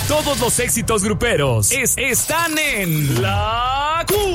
Todos los éxitos gruperos están en La Cura.